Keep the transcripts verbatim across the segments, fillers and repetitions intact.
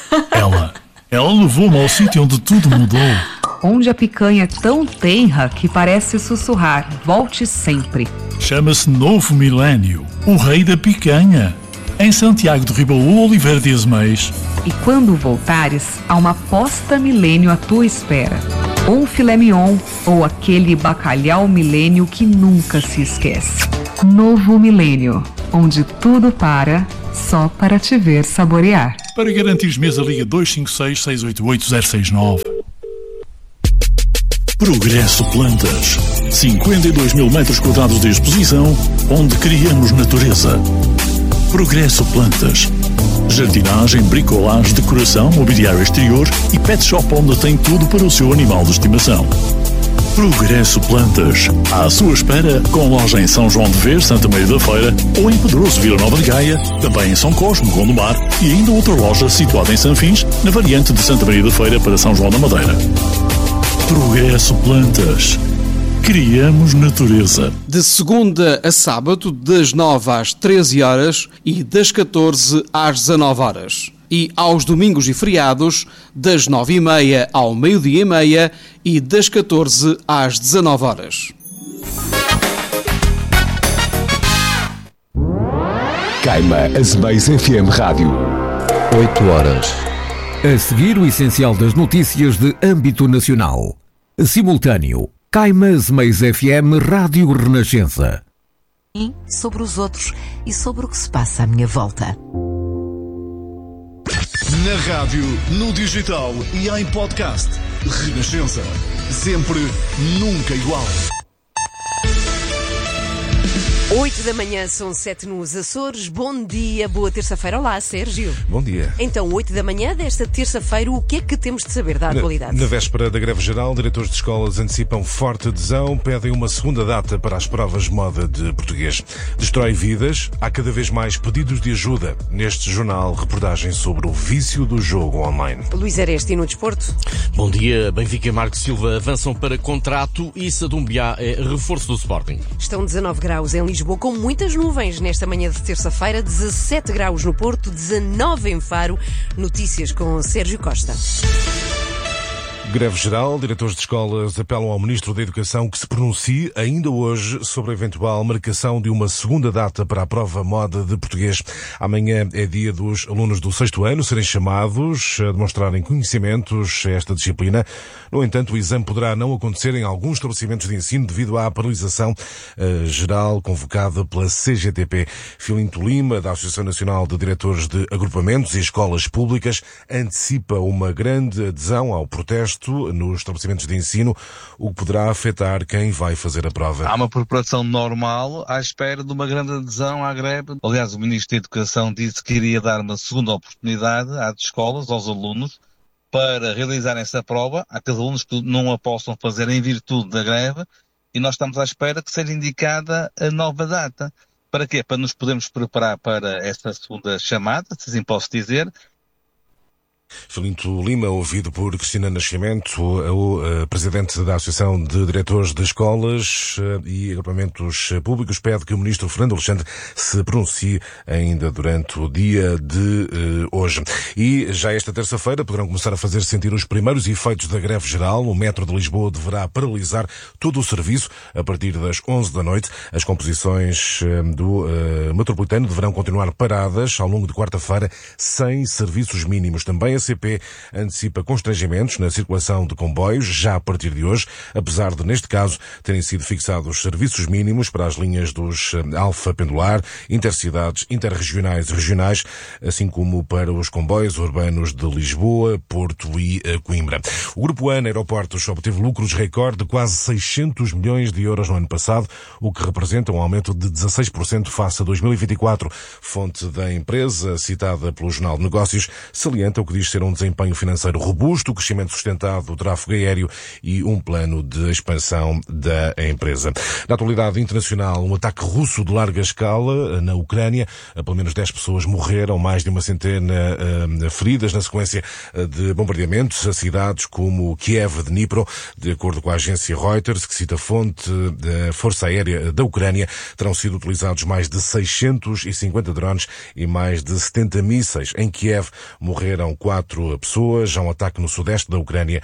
Ela, ela levou-me ao sítio onde tudo mudou. Onde a picanha é tão tenra que parece sussurrar, volte sempre. Chama-se Novo Milênio, o rei da picanha. Em Santiago de Ribaú, Oliveira de Azeméis. E quando voltares, há uma posta milênio à tua espera. Ou um filé mignon, ou aquele bacalhau milênio que nunca se esquece. Novo Milênio, onde tudo para, só para te ver saborear. Para garantir mesa, liga dois cinco seis, seis oito oito, zero seis nove. Progresso Plantas. cinquenta e dois mil metros quadrados de exposição, onde criamos natureza. Progresso Plantas. Jardinagem, bricolagem, decoração, mobiliário exterior e pet shop onde tem tudo para o seu animal de estimação. Progresso Plantas. À sua espera, com loja em São João de Ver, Santa Maria da Feira, ou em Pedroso, Vila Nova de Gaia, também em São Cosme, Gondomar, e ainda outra loja situada em Sanfins, na variante de Santa Maria da Feira para São João da Madeira. Progresso Plantas. Criamos natureza. De segunda a sábado, das nove às treze horas e das catorze às dezanove horas. E aos domingos e feriados, das nove e meia ao meio-dia e meia e das catorze às dezanove horas. Caima Azeméis F M Rádio. oito horas. A seguir, o essencial das notícias de âmbito nacional. Simultâneo. Caima Azeméis F M Rádio Renascença. Sobre os outros e sobre o que se passa à minha volta. Na rádio, no digital e em podcast. Renascença. Sempre, nunca igual. oito da manhã, são sete nos Açores. Bom dia, boa terça-feira. Olá, Sérgio. Bom dia. Então, oito da manhã desta terça-feira, o que é que temos de saber da atualidade? Na, na véspera da greve geral, diretores de escolas antecipam forte adesão, pedem uma segunda data para as provas de moda de português. Destrói vidas, há cada vez mais pedidos de ajuda. Neste jornal, reportagem sobre o vício do jogo online. Luís Areste, e no desporto? Bom dia. Benfica e Marcos Silva avançam para contrato e Sadumbiá é reforço do Sporting. Estão dezanove graus em Lisboa, com muitas nuvens nesta manhã de terça-feira, dezassete graus no Porto, dezanove em Faro. Notícias com Sérgio Costa. Greve geral, diretores de escolas apelam ao Ministro da Educação que se pronuncie ainda hoje sobre a eventual marcação de uma segunda data para a prova moda de português. Amanhã é dia dos alunos do sexto ano serem chamados a demonstrarem conhecimentos a esta disciplina. No entanto, o exame poderá não acontecer em alguns estabelecimentos de ensino devido à paralisação uh, geral convocada pela C G T P. Filinto Lima, da Associação Nacional de Diretores de Agrupamentos e Escolas Públicas, antecipa uma grande adesão ao protesto nos estabelecimentos de ensino, o que poderá afetar quem vai fazer a prova. Há uma preparação normal à espera de uma grande adesão à greve. Aliás, o Ministro da Educação disse que iria dar uma segunda oportunidade às escolas, aos alunos, para realizar essa prova, àqueles alunos que não a possam fazer em virtude da greve, e nós estamos à espera que seja indicada a nova data. Para quê? Para nos podermos preparar para esta segunda chamada, se assim posso dizer. Filinto Lima, ouvido por Cristina Nascimento, o uh, presidente da Associação de Diretores de Escolas uh, e Agrupamentos Públicos, pede que o ministro Fernando Alexandre se pronuncie ainda durante o dia de uh, hoje. E já esta terça-feira poderão começar a fazer sentir os primeiros efeitos da greve geral. O metro de Lisboa deverá paralisar todo o serviço a partir das onze da noite. As composições uh, do uh, metropolitano deverão continuar paradas ao longo de quarta-feira, sem serviços mínimos. Também a C P antecipa constrangimentos na circulação de comboios já a partir de hoje, apesar de, neste caso, terem sido fixados serviços mínimos para as linhas dos Alfa Pendular, intercidades, interregionais e regionais, assim como para os comboios urbanos de Lisboa, Porto e Coimbra. O Grupo ANA Aeroportos obteve lucros recorde de quase seiscentos milhões de euros no ano passado, o que representa um aumento de dezasseis por cento face a dois mil e vinte e quatro. Fonte da empresa, citada pelo Jornal de Negócios, salienta o que diz ser um desempenho financeiro robusto, crescimento sustentado do tráfego aéreo e um plano de expansão da empresa. Na atualidade internacional, um ataque russo de larga escala na Ucrânia. Pelo menos dez pessoas morreram, mais de uma centena uh, feridas na sequência de bombardeamentos a cidades como Kiev e Dnipro. De acordo com a agência Reuters, que cita a fonte da Força Aérea da Ucrânia, terão sido utilizados mais de seiscentos e cinquenta drones e mais de setenta mísseis. Em Kiev morreram quatro quatro pessoas. Já um ataque no sudeste da Ucrânia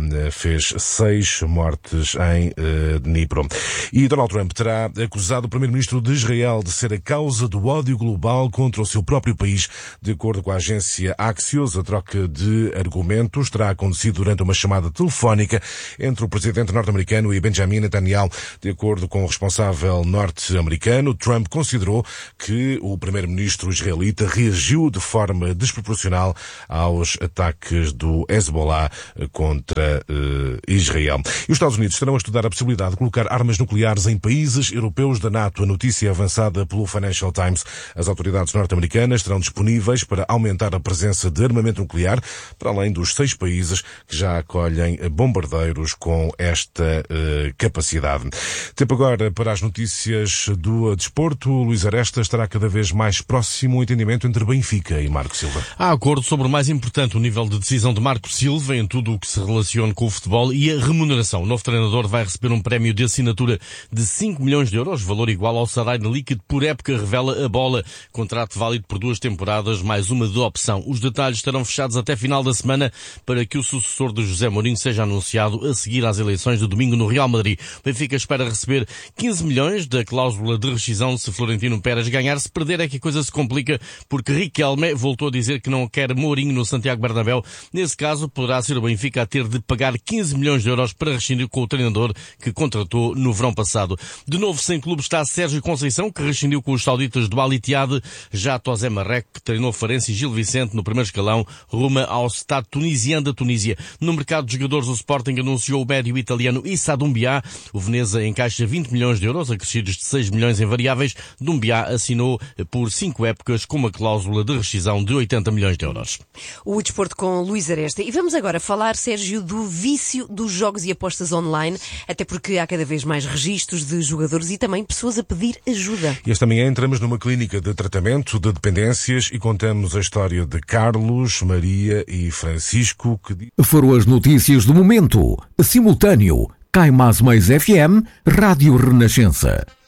fez seis mortes em Dnipro. E Donald Trump terá acusado o primeiro-ministro de Israel de ser a causa do ódio global contra o seu próprio país. De acordo com a agência Axios, a troca de argumentos terá acontecido durante uma chamada telefónica entre o presidente norte-americano e Benjamin Netanyahu. De acordo com o responsável norte-americano, Trump considerou que o primeiro-ministro israelita reagiu de forma desproporcional aos ataques do Hezbollah contra uh, Israel. E os Estados Unidos estarão a estudar a possibilidade de colocar armas nucleares em países europeus da NATO. A notícia avançada pelo Financial Times. As autoridades norte-americanas estarão disponíveis para aumentar a presença de armamento nuclear, para além dos seis países que já acolhem bombardeiros com esta uh, capacidade. Tempo agora para as notícias do desporto. Luís Aresta, estará cada vez mais próximo o entendimento entre Benfica e Marco Silva. Há acordo sobre o mais importante, o nível de decisão de Marco Silva em tudo o que se relaciona com o futebol e a remuneração. O novo treinador vai receber um prémio de assinatura de cinco milhões de euros, valor igual ao salário líquido por época, revela a Bola. Contrato válido por duas temporadas, mais uma de opção. Os detalhes estarão fechados até final da semana para que o sucessor de José Mourinho seja anunciado a seguir às eleições de domingo no Real Madrid. O Benfica espera receber quinze milhões da cláusula de rescisão se Florentino Pérez ganhar. Se perder é que a coisa se complica, porque Riquelme voltou a dizer que não quer Mourinho no Santiago Bernabéu. Nesse caso, poderá ser o Benfica a ter de pagar quinze milhões de euros para rescindir com o treinador que contratou no verão passado. De novo, sem clube está Sérgio Conceição, que rescindiu com os sauditas do Al Ittihad. Já Tosé Marrec, que treinou Farense e Gil Vicente no primeiro escalão, ruma ao Stade Tunisien da Tunísia. No mercado de jogadores, o Sporting anunciou o médio italiano Issa Doumbia. O Veneza encaixa vinte milhões de euros, acrescidos de seis milhões em variáveis. Doumbia assinou por cinco épocas com uma cláusula de rescisão de oitenta milhões de euros. O desporto com Luís Aresta. E vamos agora falar, Sérgio, do vício dos jogos e apostas online, até porque há cada vez mais registros de jogadores e também pessoas a pedir ajuda. E esta manhã entramos numa clínica de tratamento de dependências e contamos a história de Carlos, Maria e Francisco. Que... Foram as notícias do momento. Simultâneo. Caimás Mais F M, Rádio Renascença.